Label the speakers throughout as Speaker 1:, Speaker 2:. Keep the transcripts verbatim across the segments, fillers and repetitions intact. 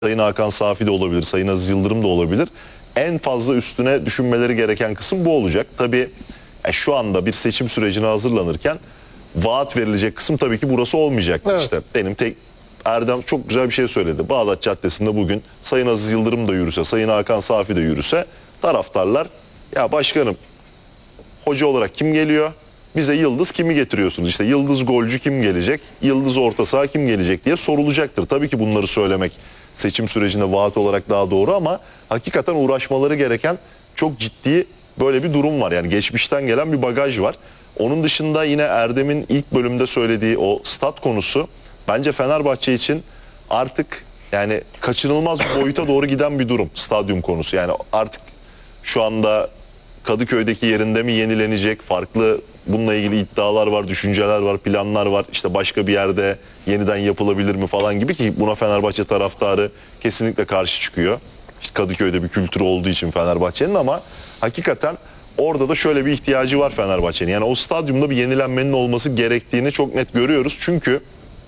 Speaker 1: Sayın Hakan Safi de olabilir, Sayın Aziz Yıldırım da olabilir. En fazla üstüne düşünmeleri gereken kısım bu olacak. Tabii e, şu anda bir seçim sürecine hazırlanırken vaat verilecek kısım tabii ki burası olmayacak.
Speaker 2: Evet.
Speaker 1: İşte benim tek Erdem çok güzel bir şey söyledi. Bağdat Caddesi'nde bugün Sayın Aziz Yıldırım da yürüse, Sayın Hakan Safi de yürüse taraftarlar ya başkanım hoca olarak kim geliyor? Bize yıldız kimi getiriyorsunuz? İşte yıldız golcü kim gelecek? Yıldız orta saha kim gelecek diye sorulacaktır. Tabii ki bunları söylemek seçim sürecinde vaat olarak daha doğru ama hakikaten uğraşmaları gereken çok ciddi böyle bir durum var. Yani geçmişten gelen bir bagaj var. Onun dışında yine Erdem'in ilk bölümde söylediği o stat konusu bence Fenerbahçe için artık yani kaçınılmaz bir boyuta doğru giden bir durum stadyum konusu. Yani artık şu anda Kadıköy'deki yerinde mi yenilenecek? Farklı bununla ilgili iddialar var, düşünceler var, planlar var. İşte başka bir yerde yeniden yapılabilir mi falan gibi ki buna Fenerbahçe taraftarı kesinlikle karşı çıkıyor. İşte Kadıköy'de bir kültürü olduğu için Fenerbahçe'nin ama hakikaten orada da şöyle bir ihtiyacı var Fenerbahçe'nin. Yani o stadyumda bir yenilenmenin olması gerektiğini çok net görüyoruz. Çünkü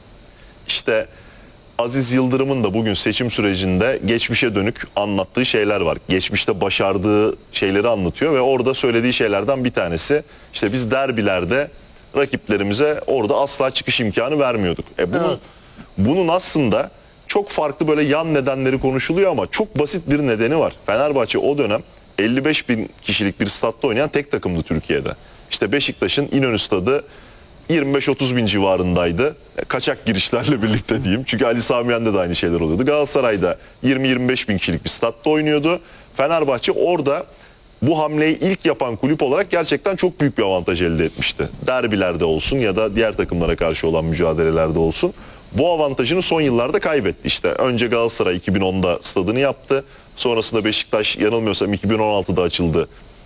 Speaker 1: işte Aziz Yıldırım'ın da bugün seçim sürecinde geçmişe dönük anlattığı şeyler var. Geçmişte başardığı şeyleri anlatıyor ve orada söylediği şeylerden bir tanesi işte biz derbilerde rakiplerimize orada asla çıkış imkanı vermiyorduk. E bunun,
Speaker 2: Evet.
Speaker 1: bunun aslında çok farklı böyle yan nedenleri konuşuluyor ama çok basit bir nedeni var. Fenerbahçe o dönem elli beş bin kişilik bir statta oynayan tek takımdı Türkiye'de. İşte Beşiktaş'ın İnönü Stadı yirmi beş otuz bin civarındaydı. Kaçak girişlerle birlikte diyeyim. Çünkü Ali Sami Yen'de de aynı şeyler oluyordu. Galatasaray'da yirmi yirmi beş bin kişilik bir statta oynuyordu. Fenerbahçe orada bu hamleyi ilk yapan kulüp olarak gerçekten çok büyük bir avantaj elde etmişti. Derbilerde olsun ya da diğer takımlara karşı olan mücadelelerde olsun. Bu avantajını son yıllarda kaybetti işte. Önce Galatasaray iki bin onda stadını yaptı. Sonrasında Beşiktaş yanılmıyorsam iki bin on altıda açıldı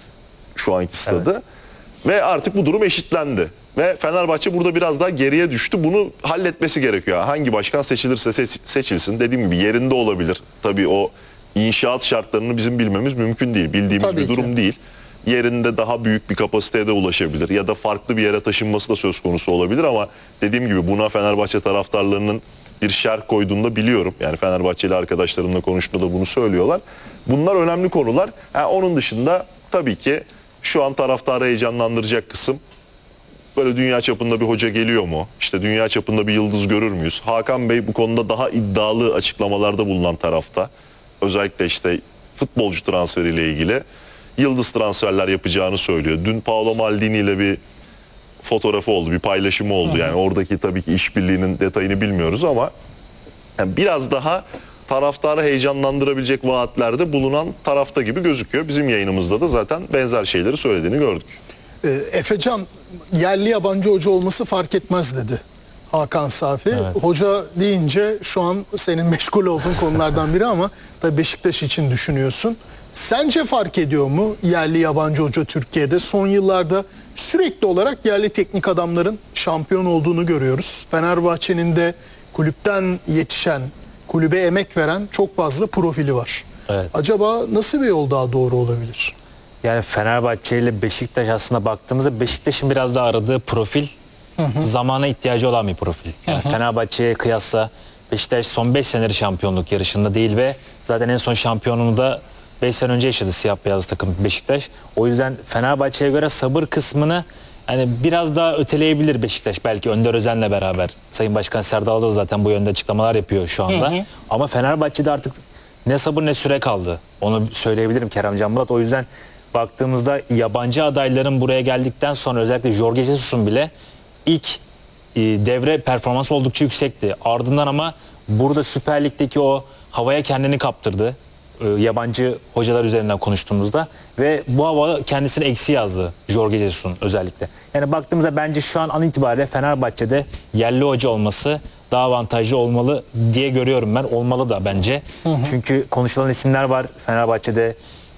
Speaker 1: şu anki stadı. Evet. Ve artık bu durum eşitlendi. Ve Fenerbahçe burada biraz daha geriye düştü. Bunu halletmesi gerekiyor. Hangi başkan seçilirse seç, seçilsin. Dediğim gibi yerinde olabilir. Tabii o inşaat şartlarını bizim bilmemiz mümkün değil. Bildiğimiz
Speaker 2: Tabii
Speaker 1: bir durum
Speaker 2: ki.
Speaker 1: değil. Yerinde daha büyük bir kapasiteye de ulaşabilir. Ya da farklı bir yere taşınması da söz konusu olabilir ama dediğim gibi buna Fenerbahçe taraftarlarının bir şerh koyduğunu da biliyorum. Yani Fenerbahçeli arkadaşlarımla konuştuğumda bunu söylüyorlar. Bunlar önemli konular. Ha, onun dışında tabii ki şu an taraftarı heyecanlandıracak kısım böyle dünya çapında bir hoca geliyor mu? İşte dünya çapında bir yıldız görür müyüz? Hakan Bey bu konuda daha iddialı açıklamalarda bulunan tarafta. Özellikle işte futbolcu transferiyle ilgili yıldız transferler yapacağını söylüyor. Dün Paolo Maldini ile bir fotoğrafı oldu, bir paylaşımı oldu. Yani oradaki tabii ki işbirliğinin detayını bilmiyoruz ama yani biraz daha taraftarı heyecanlandırabilecek vaatlerde bulunan tarafta gibi gözüküyor. Bizim yayınımızda da zaten benzer şeyleri söylediğini gördük.
Speaker 2: Ee, Efecan yerli yabancı hoca olması fark etmez dedi Hakan Safi.
Speaker 3: Evet.
Speaker 2: Hoca deyince şu an senin meşgul olduğun konulardan biri ama tabii Beşiktaş için düşünüyorsun. Sence fark ediyor mu yerli yabancı hoca Türkiye'de? Son yıllarda sürekli olarak yerli teknik adamların şampiyon olduğunu görüyoruz. Fenerbahçe'nin de kulüpten yetişen, kulübe emek veren çok fazla profili var.
Speaker 3: Evet.
Speaker 2: Acaba nasıl bir yol daha doğru olabilir?
Speaker 3: Yani Fenerbahçe ile Beşiktaş aslında baktığımızda Beşiktaş'ın biraz daha aradığı profil hı hı. zamana ihtiyacı olan bir profil. Yani Fenerbahçe'ye kıyasla Beşiktaş son beş senedir şampiyonluk yarışında değil ve zaten en son şampiyonluğunu da beş sene önce yaşadı siyah beyaz takım Beşiktaş. O yüzden Fenerbahçe'ye göre sabır kısmını yani biraz daha öteleyebilir Beşiktaş belki Önder Özen'le beraber. Sayın Başkan Serdal da zaten bu yönde açıklamalar yapıyor şu anda. Hı hı. Ama Fenerbahçe'de artık ne sabır ne süre kaldı. Onu söyleyebilirim Kerem Can Murat. O yüzden baktığımızda yabancı adayların buraya geldikten sonra özellikle Jorge Jesus'un bile ilk e, devre performansı oldukça yüksekti. Ardından ama burada Süper Lig'deki o havaya kendini kaptırdı. E, yabancı hocalar üzerinden konuştuğumuzda ve bu hava kendisine eksi yazdı Jorge Jesus'un özellikle. Yani baktığımızda bence şu an an itibariyle Fenerbahçe'de yerli hoca olması daha avantajlı olmalı diye görüyorum ben. Olmalı da bence. Hı hı. Çünkü konuşulan isimler var Fenerbahçe'de.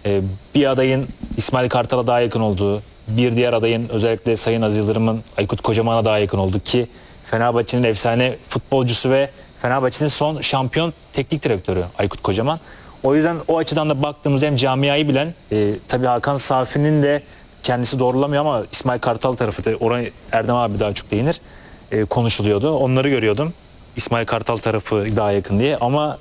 Speaker 3: Bir adayın İsmail Kartal'a daha yakın olduğu, bir diğer adayın özellikle Sayın Aziz Yıldırım'ın Aykut Kocaman'a daha yakın olduğu ki Fenerbahçe'nin efsane futbolcusu ve Fenerbahçe'nin son şampiyon teknik direktörü Aykut Kocaman. O yüzden o açıdan da baktığımızda hem camiayı bilen, e, tabii Hakan Safi'nin de kendisi doğrulamıyor ama İsmail Kartal tarafı da oraya Erdem abi daha çok değinir, e, konuşuluyordu. Onları görüyordum. İsmail Kartal tarafı daha yakın diye ama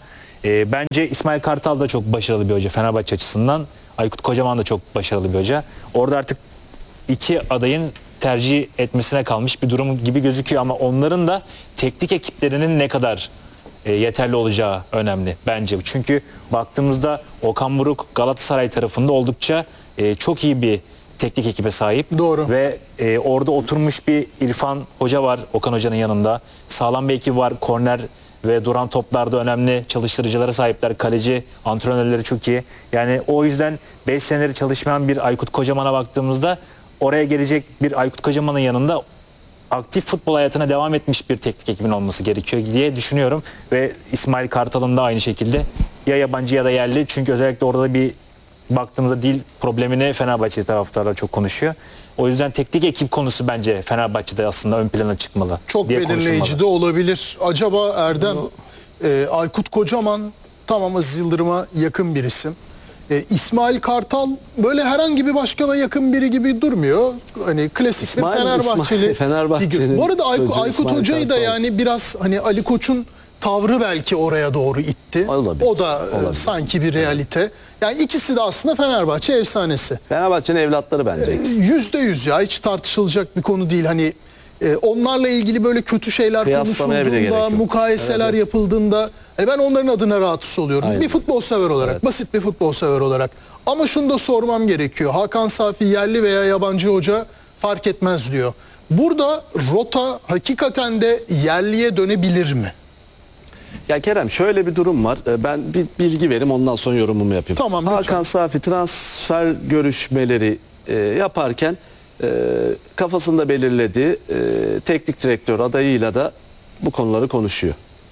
Speaker 3: E, bence İsmail Kartal da çok başarılı bir hoca Fenerbahçe açısından. Aykut Kocaman da çok başarılı bir hoca. Orada artık iki adayın tercih etmesine kalmış bir durum gibi gözüküyor ama onların da teknik ekiplerinin ne kadar e, yeterli olacağı önemli bence. Çünkü baktığımızda Okan Buruk Galatasaray tarafında oldukça e, çok iyi bir teknik ekibe sahip.
Speaker 2: Doğru.
Speaker 3: Ve e, orada oturmuş bir İrfan Hoca var Okan Hoca'nın yanında. Sağlam bir ekip var. Korner ve duran toplarda önemli çalıştırıcılara sahipler. Kaleci, antrenörleri çok iyi. Yani o yüzden beş senedir çalışmayan bir Aykut Kocaman'a baktığımızda oraya gelecek bir Aykut Kocaman'ın yanında aktif futbol hayatına devam etmiş bir teknik ekibin olması gerekiyor diye düşünüyorum. Ve İsmail Kartal'ın da aynı şekilde ya yabancı ya da yerli. Çünkü özellikle orada bir baktığımızda dil problemini Fenerbahçe taraftarlar çok konuşuyor. O yüzden teknik ekip konusu bence Fenerbahçe'de aslında ön plana çıkmalı.
Speaker 2: Çok
Speaker 3: diye
Speaker 2: belirleyici
Speaker 3: konuşulmalı.
Speaker 2: de olabilir. Acaba Erdem, e, Aykut Kocaman tamam Aziz Yıldırım'a yakın bir isim. E, İsmail Kartal böyle herhangi bir başkana yakın biri gibi durmuyor. Hani klasik
Speaker 4: İsmail-
Speaker 2: bir Fenerbahçeli
Speaker 4: İsmail- Fenerbahçe'nin
Speaker 2: figür. Bu arada Ay-
Speaker 4: sözcüğü
Speaker 2: Aykut
Speaker 4: İsmail
Speaker 2: Hoca'yı da
Speaker 4: Kartal.
Speaker 2: yani biraz hani Ali Koç'un tavrı belki oraya doğru itti.
Speaker 4: Olabilir.
Speaker 2: O da e,
Speaker 4: Olabilir.
Speaker 2: sanki bir realite. Yani ikisi de aslında Fenerbahçe efsanesi.
Speaker 4: Fenerbahçe'nin evlatları bence ikisi.
Speaker 2: Yüzde yüz ya, hiç tartışılacak bir konu değil. Hani e, onlarla ilgili böyle kötü şeyler
Speaker 4: Kıyaslamaya bile gerek
Speaker 2: konuşulduğunda,
Speaker 4: yok.
Speaker 2: mukayeseler
Speaker 4: Evet, evet.
Speaker 2: yapıldığında hani ben onların adına rahatsız oluyorum.
Speaker 4: Aynen.
Speaker 2: Bir futbol sever olarak,
Speaker 4: Evet.
Speaker 2: basit bir futbol sever olarak. Ama şunu da sormam gerekiyor. Hakan Safi yerli veya yabancı hoca fark etmez diyor. Burada rota hakikaten de yerliye dönebilir mi?
Speaker 4: Ya Kerem, şöyle bir durum var. Ee, Ben bir bilgi vereyim, ondan sonra yorumumu yapayım.
Speaker 2: Tamam, lütfen.
Speaker 4: Hakan Safi transfer görüşmeleri e, yaparken e, kafasında belirlediği e, teknik direktör adayıyla da bu konuları konuşuyor.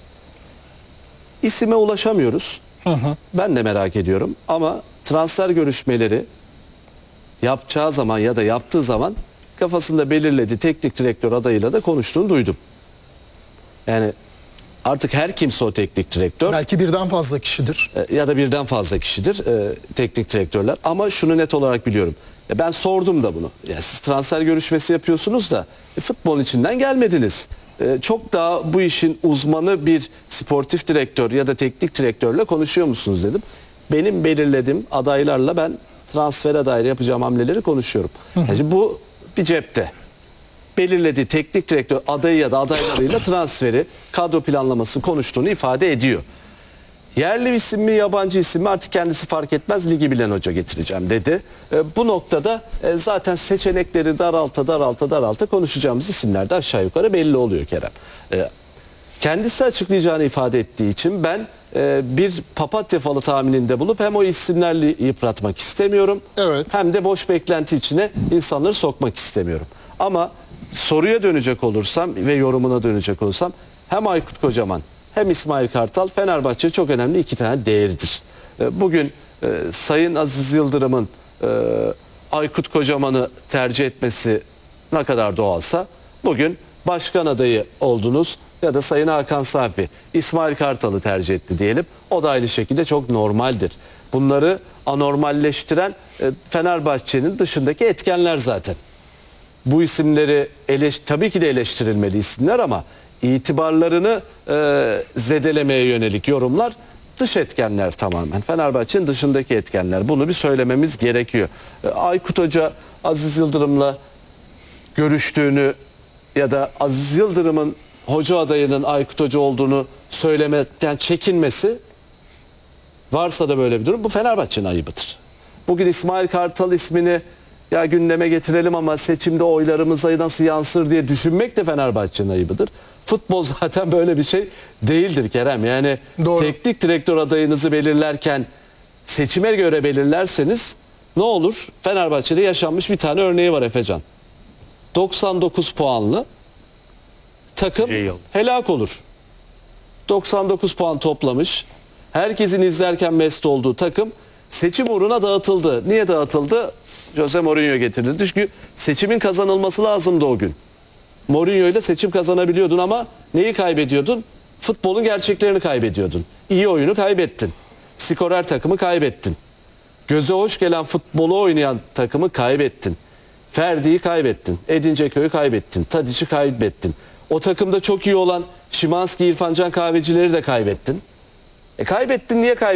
Speaker 4: İsime ulaşamıyoruz. Ben de merak ediyorum ama transfer görüşmeleri yapacağı zaman ya da yaptığı zaman kafasında belirlediği teknik direktör adayıyla da konuştuğunu duydum. Yani artık her kimse o teknik direktör
Speaker 2: Belki birden fazla kişidir.
Speaker 4: e, ya da birden fazla kişidir e, teknik direktörler. Ama şunu net olarak biliyorum. E, ben sordum da bunu. Ya siz transfer görüşmesi yapıyorsunuz da e, futbolun içinden gelmediniz. E, çok daha bu işin uzmanı bir sportif direktör ya da teknik direktörle konuşuyor musunuz dedim. Benim belirlediğim adaylarla ben transfere dair yapacağım hamleleri konuşuyorum. Yani şimdi bu bir cepte. Belirlediği teknik direktör adayı ya da adaylarıyla transferi, kadro planlaması konuştuğunu ifade ediyor. Yerli isim mi yabancı isim mi artık kendisi fark etmez, ligi bilen hoca getireceğim dedi. E, bu noktada e, zaten seçenekleri daralta daralta daralta konuşacağımız isimler de aşağı yukarı belli oluyor Kerem. E, kendisi açıklayacağını ifade ettiği için ben e, bir papatya falı tahmininde bulup hem o isimlerle yıpratmak istemiyorum,
Speaker 2: Evet.
Speaker 4: hem de boş beklenti içine insanları sokmak istemiyorum. Ama soruya dönecek olursam ve yorumuna dönecek olursam hem Aykut Kocaman hem İsmail Kartal Fenerbahçe çok önemli iki tane değeridir. E, Bugün e, Sayın Aziz Yıldırım'ın e, Aykut Kocaman'ı tercih etmesi ne kadar doğalsa, bugün başkan adayı oldunuz ya da Sayın Hakan Safi İsmail Kartal'ı tercih etti diyelim. O da aynı şekilde çok normaldir. Bunları anormalleştiren e, Fenerbahçe'nin dışındaki etkenler zaten. Bu isimleri eleş, tabii ki de eleştirilmeli isimler ama itibarlarını e, zedelemeye yönelik yorumlar dış etkenler tamamen. Fenerbahçe'nin dışındaki etkenler. Bunu bir söylememiz gerekiyor. E, Aykut Hoca Aziz Yıldırım'la görüştüğünü ya da Aziz Yıldırım'ın hoca adayının Aykut Hoca olduğunu söylemekten çekinmesi, varsa da böyle bir durum, bu Fenerbahçe'nin ayıbıdır. Bugün İsmail Kartal ismini ya gündeme getirelim ama seçimde oylarımıza nasıl yansır diye düşünmek de Fenerbahçe'nin ayıbıdır. Futbol zaten böyle bir şey değildir Kerem. Yani
Speaker 2: Doğru.
Speaker 4: teknik direktör adayınızı belirlerken seçime göre belirlerseniz ne olur? Fenerbahçe'de yaşanmış bir tane örneği var Efecan. doksan dokuz puanlı takım
Speaker 3: İyi oldu.
Speaker 4: helak olur. doksan dokuz puan toplamış. Herkesin izlerken mest olduğu takım seçim uğruna dağıtıldı. Niye dağıtıldı? Jose Mourinho getirildi. Çünkü seçimin kazanılması lazımdı o gün. Mourinho ile seçim kazanabiliyordun ama neyi kaybediyordun? Futbolun gerçeklerini kaybediyordun. İyi oyunu kaybettin. Skorer takımı kaybettin. Göze hoş gelen futbolu oynayan takımı kaybettin. Ferdi'yi kaybettin. Edin Dzeko'yu kaybettin. Tadic'i kaybettin. O takımda çok iyi olan Szymański, İrfan Can Kahvecileri de kaybettin. E kaybettin, niye kaybettin?